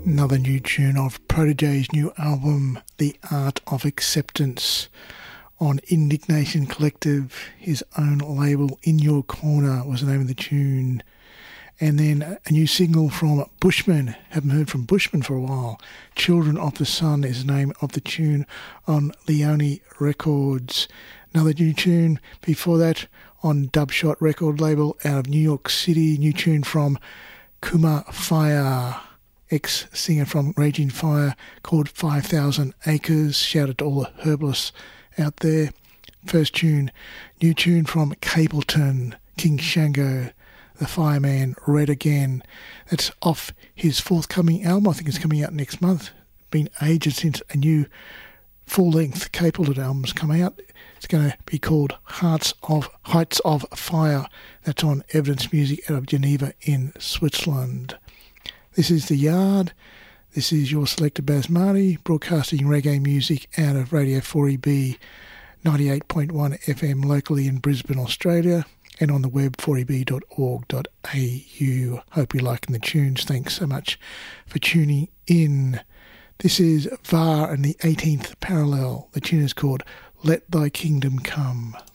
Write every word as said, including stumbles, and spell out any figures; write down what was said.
Another new tune of Protege's new album, The Art of Acceptance, on Indignation Collective, his own label. In Your Corner was the name of the tune. And then a new single from Bushman. Haven't heard from Bushman for a while. Children of the Sun is the name of the tune on Leone Records. Another new tune before that on Dubshot record label out of New York City. New tune from Kuma Fire, ex-singer from Raging Fire, called five thousand Acres. Shout out to all the herbalists out there. First tune, new tune from Capleton, King Shango, the Fireman, Red Again. That's off his forthcoming album. I think it's coming out next month. Been ages since a new full-length Capleton album's come out. It's going to be called Hearts of Heights of Fire. That's on Evidence Music out of Geneva in Switzerland. This is The Yard. This is your selector Baz Marty, broadcasting reggae music out of Radio four E B ninety-eight point one F M locally in Brisbane, Australia, and on the web four e b dot org dot a u. Hope you're liking the tunes. Thanks so much for tuning in. This is V A R and the eighteenth Parallel. The tune is called Let Thy Kingdom Come.